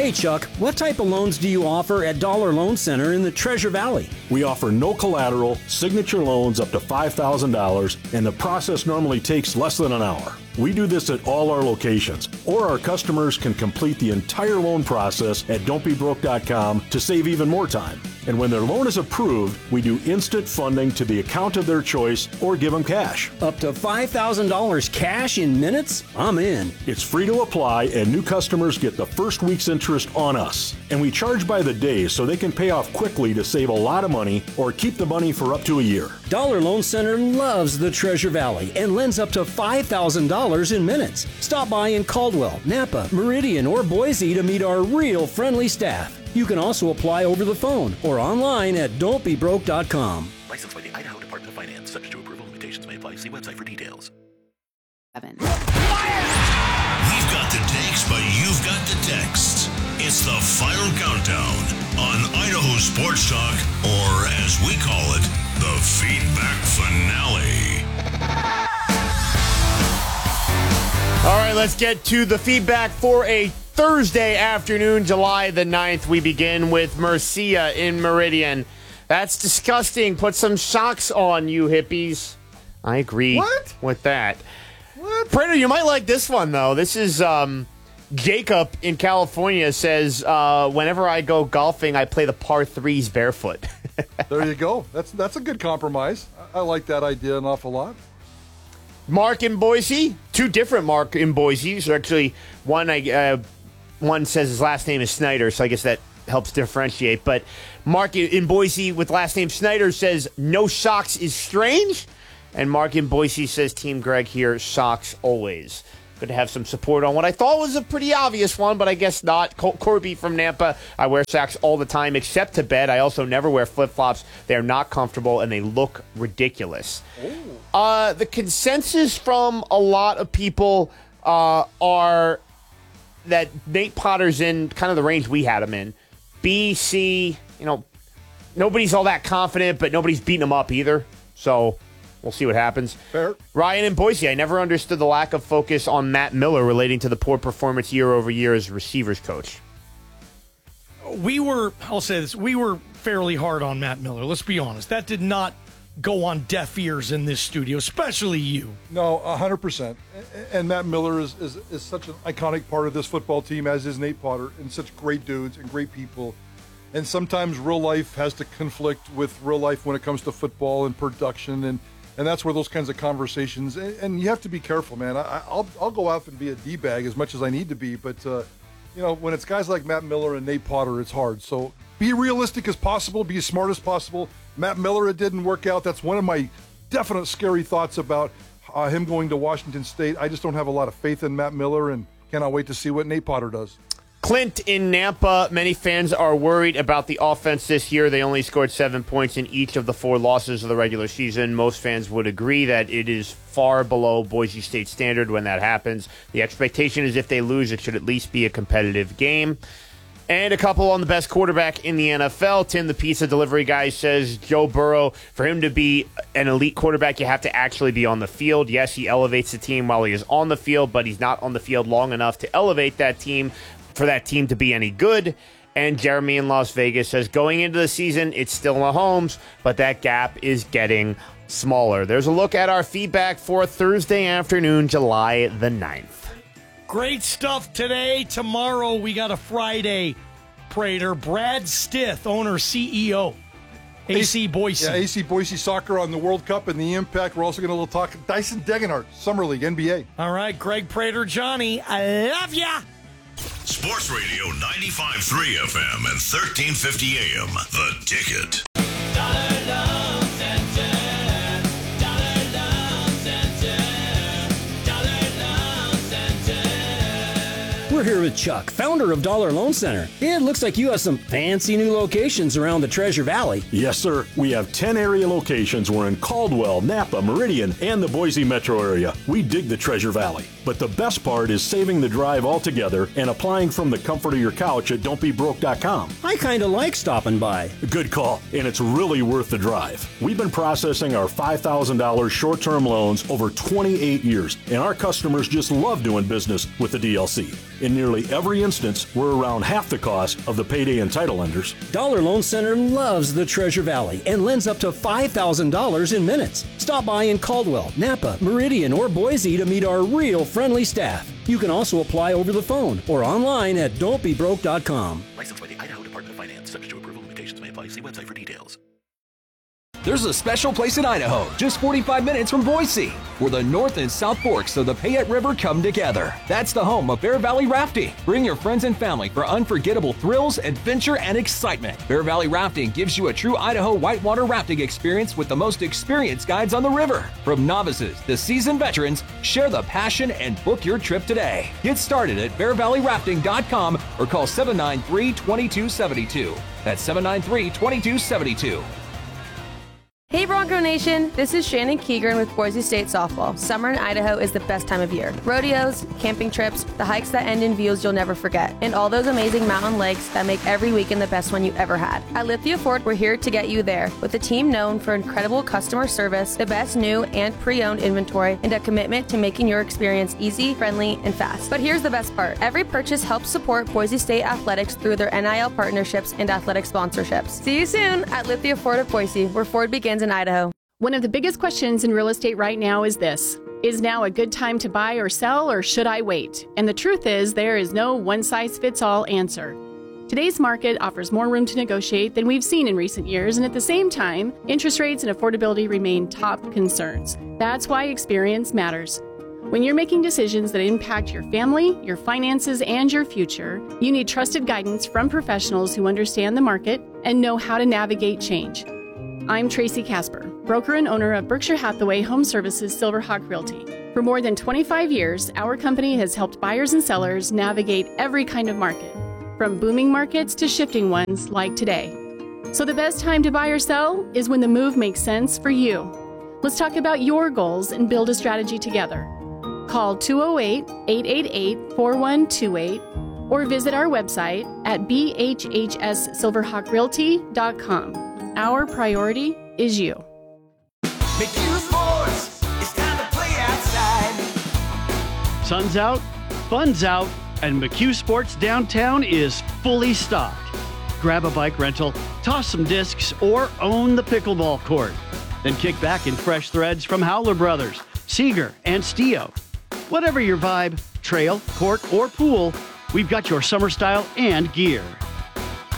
Hey Chuck, what type of loans do you offer at Dollar Loan Center in the Treasure Valley? We offer no collateral, signature loans up to $5,000, and the process normally takes less than an hour. We do this at all our locations, or our customers can complete the entire loan process at don'tbebroke.com to save even more time. And when their loan is approved, we do instant funding to the account of their choice or give them cash. Up to $5,000 cash in minutes? I'm in. It's free to apply, and new customers get the first week's interest on us. And we charge by the day so they can pay off quickly to save a lot of money or keep the money for up to a year. Dollar Loan Center loves the Treasure Valley and lends up to $5,000 in minutes. Stop by in Caldwell, Napa, Meridian, or Boise to meet our real friendly staff. You can also apply over the phone or online at don'tbebroke.com. Licensed by the Idaho Department of Finance. Subject to approval. Limitations may apply. See website for details. We've got the takes, but you've got the texts. It's the final countdown on Idaho Sports Talk, or as we call it, the Feedback Finale. All right, let's get to the feedback for a Thursday afternoon, July the 9th. We begin with Mercia in Meridian. That's disgusting. Put some socks on, you hippies. I agree with that. What? Prater, you might like this one, though. This is Jacob in California says, whenever I go golfing, I play the par threes barefoot. There you go. That's a good compromise. I like that idea an awful lot. Mark in Boise. Two different Mark in Boise. So actually, one says his last name is Snyder, so I guess that helps differentiate. But Mark in Boise with last name Snyder says, no socks is strange. And Mark in Boise says, Team Greg here, socks always. Good to have some support on what I thought was a pretty obvious one, but I guess not. Corby from Nampa, I wear socks all the time except to bed. I also never wear flip-flops. They're not comfortable, and they look ridiculous. The consensus from a lot of people are that Nate Potter's in kind of the range we had him in. B, C, nobody's all that confident, but nobody's beating him up either. So we'll see what happens. Fair. Ryan in Boise, I never understood the lack of focus on Matt Miller relating to the poor performance year over year as receivers coach. I'll say this, we were fairly hard on Matt Miller. Let's be honest. That did not go on deaf ears in this studio, especially you. No, 100%. And Matt Miller is such an iconic part of this football team, as is Nate Potter, and such great dudes and great people. And sometimes real life has to conflict with real life when it comes to football and production, and that's where those kinds of conversations, and you have to be careful, man. I'll go out and be a D-bag as much as I need to be, but when it's guys like Matt Miller and Nate Potter, it's hard. So be realistic as possible, be as smart as possible. Matt Miller, it didn't work out. That's one of my definite scary thoughts about him going to Washington State. I just don't have a lot of faith in Matt Miller, and cannot wait to see what Nate Potter does. Clint in Nampa, many fans are worried about the offense this year. They only scored 7 points in each of the 4 losses of the regular season. Most fans would agree that it is far below Boise State standard when that happens. The expectation is if they lose, it should at least be a competitive game. And a couple on the best quarterback in the NFL. Tim, the pizza delivery guy, says Joe Burrow, for him to be an elite quarterback, you have to actually be on the field. Yes, he elevates the team while he is on the field, but he's not on the field long enough to elevate that team for that team to be any good. And Jeremy in Las Vegas says, going into the season, it's still Mahomes, but that gap is getting smaller. There's a look at our feedback for Thursday afternoon, July the 9th. Great stuff today. Tomorrow we got a Friday. Prater, Brad Stith, owner, CEO, AC Boise. Yeah, AC Boise Soccer on the World Cup and the Impact. We're also going to talk Dyson Degenhardt, Summer League, NBA. All right, Greg Prater, Johnny, I love ya. Sports Radio 95.3 FM and 1350 AM. The Ticket. We're here with Chuck, founder of Dollar Loan Center. It looks like you have some fancy new locations around the Treasure Valley. Yes, sir. We have 10 area locations. We're in Caldwell, Napa, Meridian, and the Boise metro area. We dig the Treasure Valley. But the best part is saving the drive altogether and applying from the comfort of your couch at don'tbebroke.com. I kind of like stopping by. Good call, and it's really worth the drive. We've been processing our $5,000 short-term loans over 28 years, and our customers just love doing business with the DLC. In nearly every instance, we're around half the cost of the payday and title lenders. Dollar Loan Center loves the Treasure Valley and lends up to $5,000 in minutes. Stop by in Caldwell, Napa, Meridian, or Boise to meet our real friendly staff. You can also apply over the phone or online at don'tbebroke.com. Licensed by the Idaho Department of Finance. Subject to approval. Limitations may apply. See website for details. There's a special place in Idaho, just 45 minutes from Boise, where the North and South Forks of the Payette River come together. That's the home of Bear Valley Rafting. Bring your friends and family for unforgettable thrills, adventure, and excitement. Bear Valley Rafting gives you a true Idaho whitewater rafting experience with the most experienced guides on the river. From novices to seasoned veterans, share the passion and book your trip today. Get started at bearvalleyrafting.com or call 793-2272. That's 793-2272. Hey Bronco Nation, this is Shannon Keegren with Boise State Softball. Summer in Idaho is the best time of year. Rodeos, camping trips, the hikes that end in views you'll never forget, and all those amazing mountain lakes that make every weekend the best one you ever had. At Lithia Ford, we're here to get you there with a team known for incredible customer service, the best new and pre-owned inventory, and a commitment to making your experience easy, friendly, and fast. But here's the best part. Every purchase helps support Boise State athletics through their NIL partnerships and athletic sponsorships. See you soon at Lithia Ford of Boise, where Ford begins in Idaho. One of the biggest questions in real estate right now is this: is now a good time to buy or sell, or should I wait? And the truth is, there is no one-size-fits-all answer. Today's market offers more room to negotiate than we've seen in recent years, and at the same time, interest rates and affordability remain top concerns. That's why experience matters. When you're making decisions that impact your family, your finances, and your future, you need trusted guidance from professionals who understand the market and know how to navigate change. I'm Tracy Casper, broker and owner of Berkshire Hathaway Home Services Silverhawk Realty. For more than 25 years, our company has helped buyers and sellers navigate every kind of market, from booming markets to shifting ones like today. So the best time to buy or sell is when the move makes sense for you. Let's talk about your goals and build a strategy together. Call 208-888-4128 or visit our website at bhhssilverhawkrealty.com. Our priority is you. McHugh Sports, it's time to play outside. Sun's out, fun's out, and McHugh Sports downtown is fully stocked. Grab a bike rental, toss some discs, or own the pickleball court. Then kick back in fresh threads from Howler Brothers, Seeger, and Stio. Whatever your vibe, trail, court, or pool, we've got your summer style and gear.